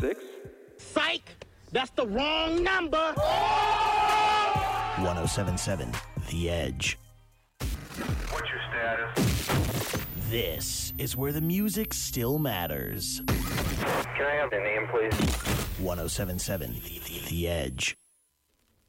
6. Psych! That's the wrong number! 1077 The Edge. What's your status? This is where the music still matters. Can I have your name, please? 1077 The Edge.